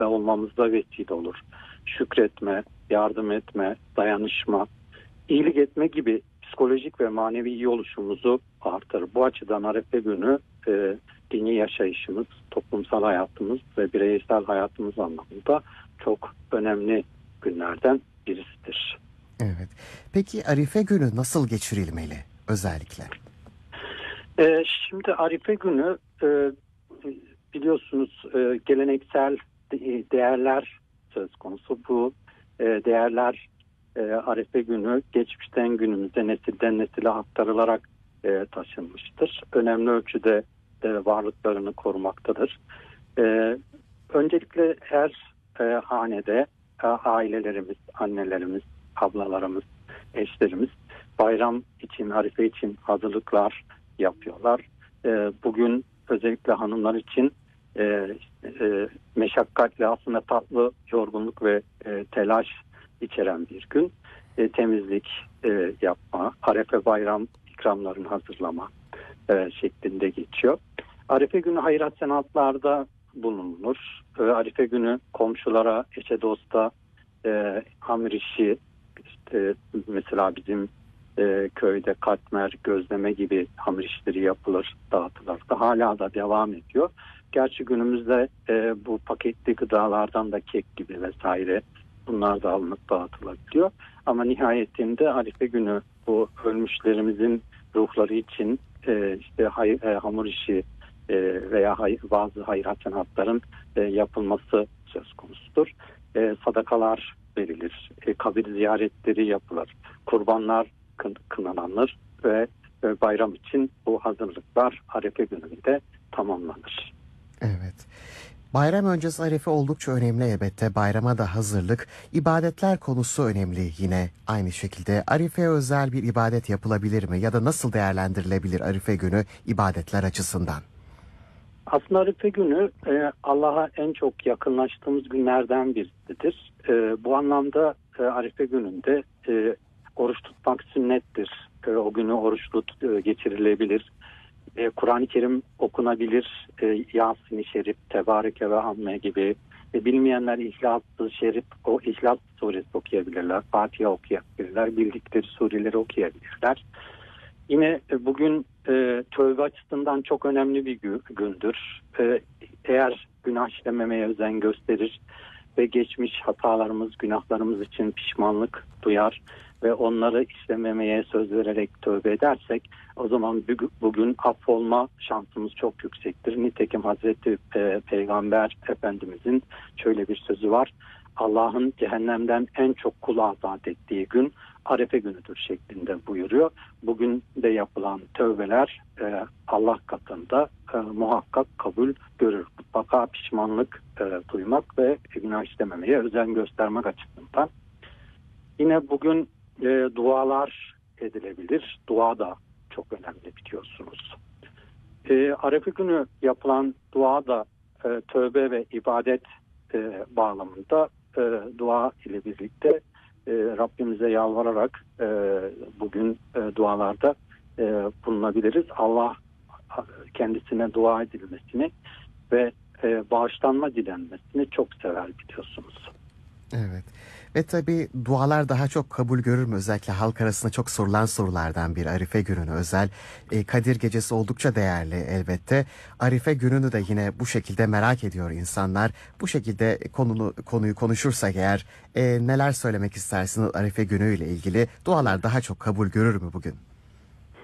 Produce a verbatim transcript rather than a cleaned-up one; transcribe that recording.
ve olmamızda vesile olur. Şükretme, yardım etme, dayanışma, iyilik etme gibi psikolojik ve manevi iyi oluşumuzu artırır. Bu açıdan Arefe günü e, dini yaşayışımız, toplumsal hayatımız ve bireysel hayatımız anlamında çok önemli günlerden birisidir. Evet. Peki Arife günü nasıl geçirilmeli özellikle? E, şimdi Arife günü e, biliyorsunuz e, geleneksel değerler söz konusu. Bu e, değerler e, Arife günü geçmişten günümüze nesilden nesile aktarılarak e, taşınmıştır. Önemli ölçüde e, varlıklarını korumaktadır. E, öncelikle her e, hanede e, ailelerimiz, annelerimiz, ablalarımız, eşlerimiz bayram için, Arife için hazırlıklar yapıyorlar. E, bugün özellikle hanımlar için e, e, meşakkatli, aslında tatlı yorgunluk ve e, telaş içeren bir gün. E, temizlik e, yapma, Arefe bayram ikramlarını hazırlama e, şeklinde geçiyor. Arefe günü hayır hasenatlarda bulunulur. E, Arife günü komşulara, eşe dosta e, hamur işi, işte mesela bizim e, köyde katmer, gözleme gibi hamur işleri yapılır, dağıtılır da hala da devam ediyor. Gerçi günümüzde e, bu paketli gıdalardan da kek gibi vesaire bunlar da alınıp dağıtılabiliyor. Ama nihayetinde Arife günü bu ölmüşlerimizin ruhları için e, işte hay, e, hamur işi e, veya hay, bazı hayır hasenatların e, yapılması söz konusudur. E, sadakalar verilir, e, kabir ziyaretleri yapılır, kurbanlar kın, kınalanır ve e, bayram için bu hazırlıklar Arife gününde tamamlanır. Evet. Bayram öncesi Arife oldukça önemli elbette. Bayrama da hazırlık, ibadetler konusu önemli yine aynı şekilde. Arife'ye özel bir ibadet yapılabilir mi? Ya da nasıl değerlendirilebilir Arife günü ibadetler açısından? Aslında Arife günü e, Allah'a en çok yakınlaştığımız günlerden birisidir. E, bu anlamda e, Arife gününde e, oruç tutmak sünnettir. E, o günü oruçlu e, geçirilebilir. E, Kur'an-ı Kerim okunabilir. E, Yasin-i Şerif, Tebareke ve Amme gibi. E, bilmeyenler İhlas-ı Şerif, o İhlas suresi okuyabilirler. Fatiha okuyabilirler. Bildikleri sureleri okuyabilirler. Yine e, bugün e, tövbe açısından çok önemli bir gündür. E, eğer günah işlememeye özen gösterir ve geçmiş hatalarımız, günahlarımız için pişmanlık duyar ve onları işlememeye söz vererek tövbe edersek, o zaman bugün affolma şansımız çok yüksektir. Nitekim Hazreti e, Peygamber Efendimizin şöyle bir sözü var: Allah'ın cehennemden en çok kulu azat ettiği gün Arefe günüdür şeklinde buyuruyor. Bugün de yapılan tövbeler e, Allah katında e, muhakkak kabul görür. Mutlaka pişmanlık e, duymak ve günah işlememeye özen göstermek açısından. Yine bugün e, dualar edilebilir. Dua da çok önemli biliyorsunuz. E, Arefe günü yapılan dua da e, tövbe ve ibadet e, bağlamında e, dua ile birlikte e, Rabbimize yalvararak e, bugün e, dualarda e, bulunabiliriz. Allah kendisine dua edilmesini ve e, bağışlanma dilenmesini çok sever biliyorsunuz. Evet. Ve tabii dualar daha çok kabul görür mü? Özellikle halk arasında çok sorulan sorulardan bir Arife gününü özel. E, Kadir Gecesi oldukça değerli elbette. Arife gününü de yine bu şekilde merak ediyor insanlar. Bu şekilde konunu, konuyu konuşursak eğer e, neler söylemek istersiniz Arife günüyle ilgili? Dualar daha çok kabul görür mü bugün?